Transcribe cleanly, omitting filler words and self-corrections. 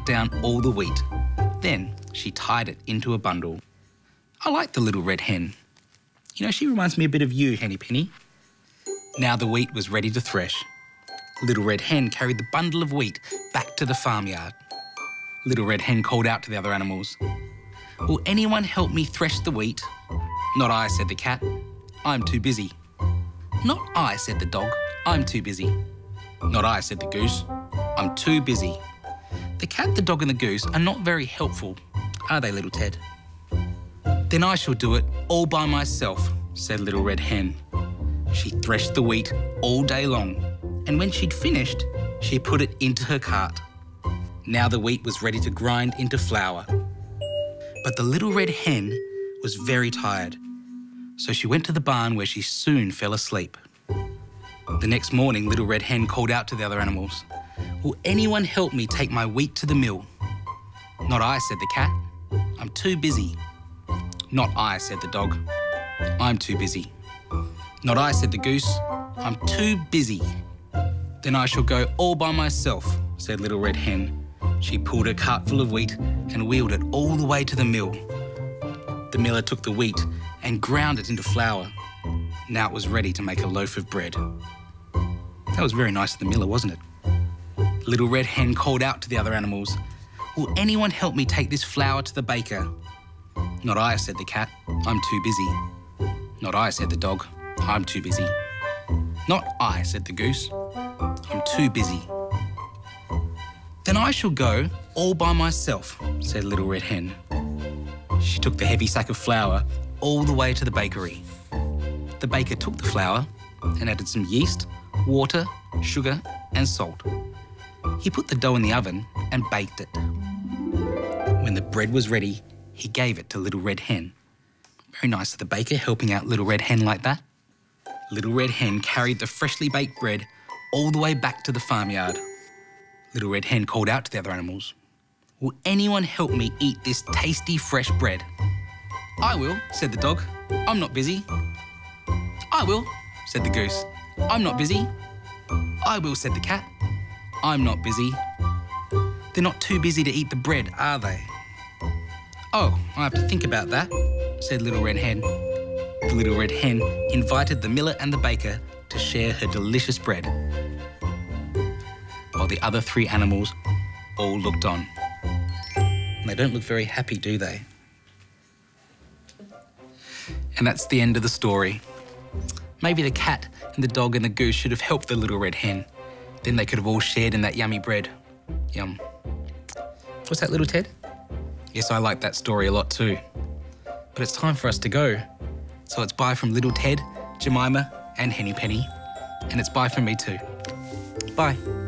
cut down all the wheat. Then she tied it into a bundle. I like the little red hen. You know, she reminds me a bit of you, Henny Penny. Now the wheat was ready to thresh. Little Red Hen carried the bundle of wheat back to the farmyard. Little Red Hen called out to the other animals. "Will anyone help me thresh the wheat?" "Not I," said the cat. "I'm too busy." "Not I," said the dog. "I'm too busy." "Not I," said the goose. "I'm too busy." The cat, the dog and the goose are not very helpful, are they, little Ted? "Then I shall do it all by myself," said Little Red Hen. She threshed the wheat all day long, and when she'd finished, she put it into her cart. Now the wheat was ready to grind into flour. But the Little Red Hen was very tired, so she went to the barn where she soon fell asleep. The next morning, Little Red Hen called out to the other animals. "Will anyone help me take my wheat to the mill?" "Not I," said the cat. "I'm too busy." "Not I," said the dog. "I'm too busy." "Not I," said the goose. "I'm too busy." "Then I shall go all by myself," said Little Red Hen. She pulled her cart full of wheat and wheeled it all the way to the mill. The miller took the wheat and ground it into flour. Now it was ready to make a loaf of bread. That was very nice of the miller, wasn't it? Little Red Hen called out to the other animals. "Will anyone help me take this flour to the baker?" "Not I," said the cat. "I'm too busy." "Not I," said the dog. "I'm too busy." "Not I," said the goose. "I'm too busy." "Then I shall go all by myself," said Little Red Hen. She took the heavy sack of flour all the way to the bakery. The baker took the flour and added some yeast, water, sugar and salt. He put the dough in the oven and baked it. When the bread was ready, he gave it to Little Red Hen. Very nice of the baker helping out Little Red Hen like that. Little Red Hen carried the freshly baked bread all the way back to the farmyard. Little Red Hen called out to the other animals. "Will anyone help me eat this tasty fresh bread?" "I will," said the dog. "I'm not busy." "I will," said the goose. "I'm not busy." "I will," said the cat. "I'm not busy." They're not too busy to eat the bread, are they? "Oh, I have to think about that," said Little Red Hen. The Little Red Hen invited the miller and the baker to share her delicious bread, while the other three animals all looked on. And they don't look very happy, do they? And that's the end of the story. Maybe the cat and the dog and the goose should have helped the Little Red Hen. Then they could have all shared in that yummy bread. Yum. What's that, little Ted? Yes, I like that story a lot too. But it's time for us to go. So it's bye from little Ted, Jemima and Henny Penny. And it's bye from me too. Bye.